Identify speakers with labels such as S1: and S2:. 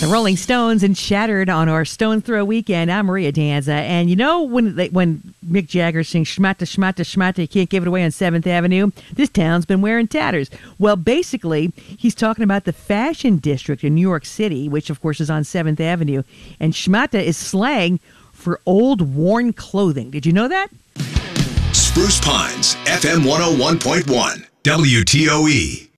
S1: The Rolling Stones and Shattered on our Stone Throw weekend. I'm Maria Danza. And you know when Mick Jagger sings Schmatta, Schmatta, Schmatta, you can't give it away on 7th Avenue? This town's been wearing tatters. Well, basically, he's talking about the Fashion District in New York City, which, of course, is on 7th Avenue. And Schmatta is slang for old, worn clothing. Did you know that?
S2: Spruce Pines, FM 101.1, WTOE.